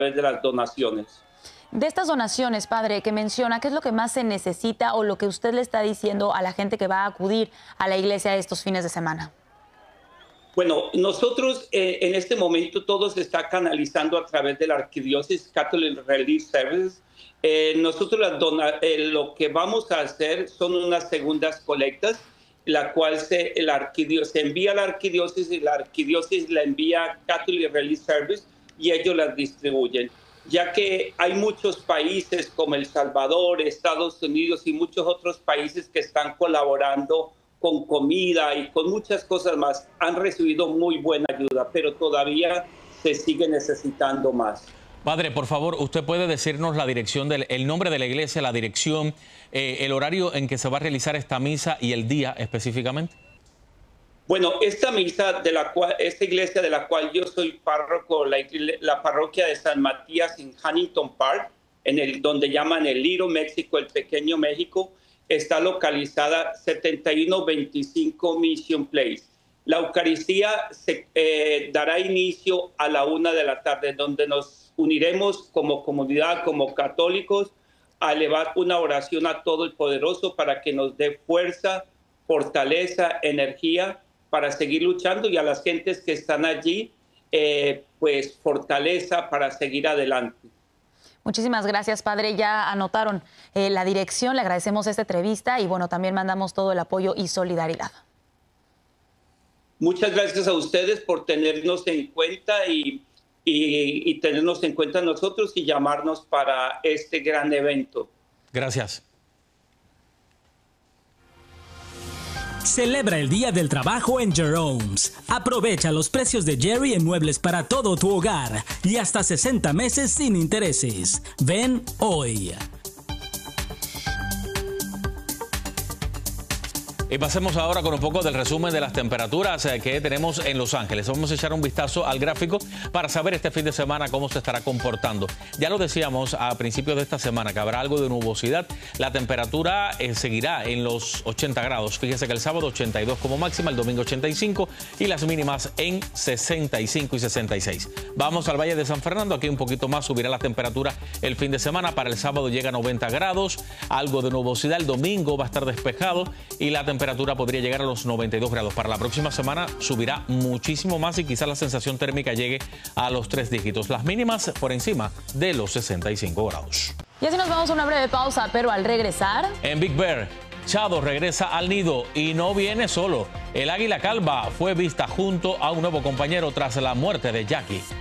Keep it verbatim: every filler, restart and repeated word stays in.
de las donaciones. De estas donaciones, padre, que menciona, ¿qué es lo que más se necesita o lo que usted le está diciendo a la gente que va a acudir a la iglesia estos fines de semana? Bueno, nosotros eh, en este momento todo se está canalizando a través de la Arquidiócesis Catholic Relief Services. Eh, nosotros las dona eh, lo que vamos a hacer son unas segundas colectas, la cual se, la arquidiócesis, se envía a la Arquidiócesis y la Arquidiócesis la envía a Catholic Relief Service y ellos las distribuyen. Ya que hay muchos países como El Salvador, Estados Unidos y muchos otros países que están colaborando con comida y con muchas cosas más, han recibido muy buena ayuda, pero todavía se sigue necesitando más. Padre, por favor, ¿usted puede decirnos la dirección, del, el nombre de la iglesia, la dirección, eh, el horario en que se va a realizar esta misa y el día específicamente? Bueno, esta misa, de la cual, esta iglesia de la cual yo soy párroco, la, la parroquia de San Matías en Huntington Park, en el, donde llaman el Little México, el Pequeño México, está localizada setenta y uno veinticinco Mission Place. La Eucaristía se eh, dará inicio a la una de la tarde, donde nos uniremos como comunidad, como católicos, a elevar una oración a todo el Poderoso para que nos dé fuerza, fortaleza, energía para seguir luchando, y a las gentes que están allí, eh, pues fortaleza para seguir adelante. Muchísimas gracias, padre. Ya anotaron eh, la dirección, le agradecemos esta entrevista y bueno, también mandamos todo el apoyo y solidaridad. Muchas gracias a ustedes por tenernos en cuenta y, y, y tenernos en cuenta nosotros y llamarnos para este gran evento. Gracias. Celebra el Día del Trabajo en Jerome's. Aprovecha los precios de Jerry en muebles para todo tu hogar y hasta sesenta meses sin intereses. Ven hoy. Y pasemos ahora con un poco del resumen de las temperaturas que tenemos en Los Ángeles. Vamos a echar un vistazo al gráfico para saber este fin de semana cómo se estará comportando. Ya lo decíamos a principios de esta semana que habrá algo de nubosidad. La temperatura eh, seguirá en los ochenta grados. Fíjese que el sábado ochenta y dos como máxima, el domingo ochenta y cinco y las mínimas en sesenta y cinco y sesenta y seis. Vamos al Valle de San Fernando. Aquí un poquito más subirá la temperatura el fin de semana. Para el sábado llega a noventa grados, algo de nubosidad. El domingo va a estar despejado y la temperatura La temperatura podría llegar a los noventa y dos grados. Para la próxima semana subirá muchísimo más y quizás la sensación térmica llegue a los tres dígitos. Las mínimas por encima de los sesenta y cinco grados. Y así nos vamos a una breve pausa, pero al regresar... En Big Bear, Chado regresa al nido y no viene solo. El águila calva fue vista junto a un nuevo compañero tras la muerte de Jackie.